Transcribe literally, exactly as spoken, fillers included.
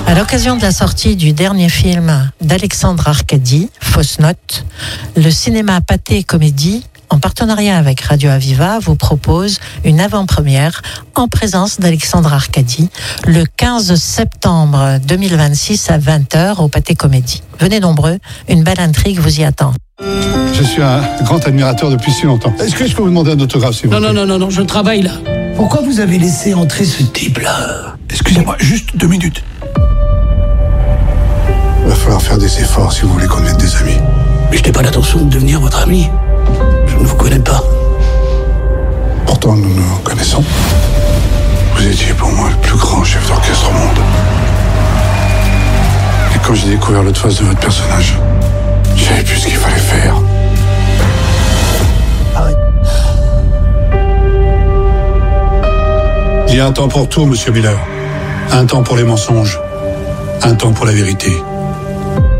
À l'occasion de la sortie du dernier film d'Alexandre Arcadi, Fausse Note, le cinéma Pathé Comédie, en partenariat avec Radio Aviva, vous propose une avant-première en présence d'Alexandre Arcadi le quinze septembre deux mille vingt-six à vingt heures au Pathé Comédie. Venez nombreux, une belle intrigue vous y attend. Je suis un grand admirateur depuis si longtemps. Est-ce que je peux vous demander un autographe, s'il vous plaît ? Non, non, non, non, non, je travaille là. Pourquoi vous avez laissé entrer ce type-là ? Excusez-moi, juste deux minutes. Il va falloir faire des efforts si vous voulez qu'on devienne des amis. Mais je n'ai pas l'intention de devenir votre ami. Je ne vous connais pas. Pourtant, nous nous connaissons. Vous étiez pour moi le plus grand chef d'orchestre au monde. Et quand j'ai découvert l'autre face de votre personnage, je savais plus ce qu'il fallait faire. Arrête. Il y a un temps pour tout, monsieur Miller. Un temps pour les mensonges. Un temps pour la vérité.